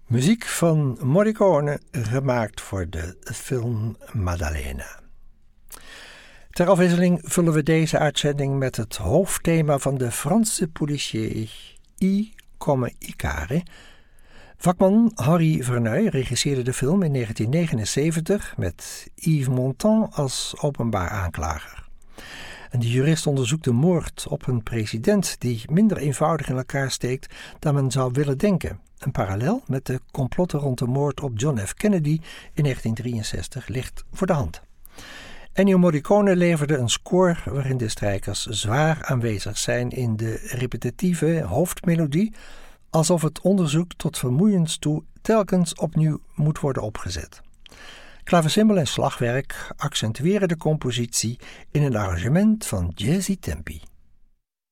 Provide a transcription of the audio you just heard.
Muziek van Morricone, gemaakt voor de film Maddalena. Ter afwisseling vullen we deze uitzending met het hoofdthema van de Franse policier I come Icare. Vakman Henri Verneuil regisseerde de film in 1979 met Yves Montand als openbaar aanklager. En de jurist onderzoekt de moord op een president die minder eenvoudig in elkaar steekt dan men zou willen denken. Een parallel met de complotten rond de moord op John F. Kennedy in 1963 ligt voor de hand. Ennio Morricone leverde een score waarin de strijkers zwaar aanwezig zijn in de repetitieve hoofdmelodie, alsof het onderzoek tot vermoeiens toe telkens opnieuw moet worden opgezet. Klavecimbal en slagwerk accentueren de compositie in een arrangement van Jazzy Tempi.